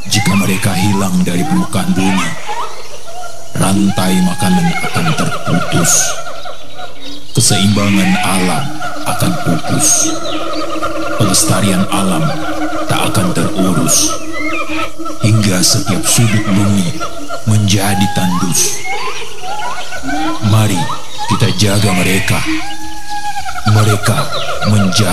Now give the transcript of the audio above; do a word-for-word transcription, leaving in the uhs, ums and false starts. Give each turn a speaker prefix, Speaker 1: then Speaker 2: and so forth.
Speaker 1: Jika mereka hilang dari permukaan bumi, rantai makanan akan terputus, keseimbangan alam akan pupus, pelestarian alam tak akan terurus, hingga setiap sudut bumi menjadi tandus. Mari kita jaga mereka, mereka menjaga